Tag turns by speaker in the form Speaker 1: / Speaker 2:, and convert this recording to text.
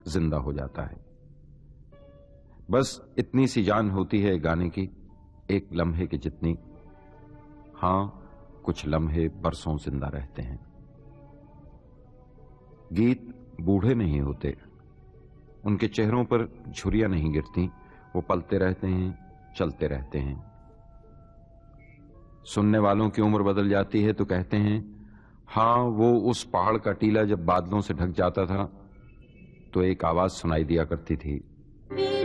Speaker 1: जिंदा हो जाता है। बस इतनी सी जान होती है गाने की, एक लम्हे की जितनी। हां, कुछ लम्हे बरसों जिंदा रहते हैं। गीत बूढ़े नहीं होते, उनके चेहरों पर झुर्रियां नहीं गिरती, वो पलते रहते हैं, चलते रहते हैं। सुनने वालों की उम्र बदल जाती है तो कहते हैं, हां, वो उस पहाड़ का टीला जब बादलों से ढक जाता था तो एक आवाज सुनाई दिया करती थी,